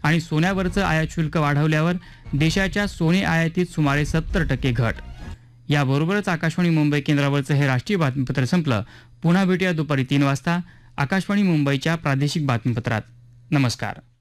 आणि सोन्यावरचं आयात शुल्क वाढवल्यावर देशाच्या सोने आयातीत सुमारे 70% घट. याबरोबरच आकाशवाणी मुंबई केंद्रावरचं हे राष्ट्रीय बातमीपत्र संपलं. पुन्हा भेटूया दुपारी 3 वाजता आकाशवाणी मुंबईच्या प्रादेशिक बातमीपत्रात. नमस्कार.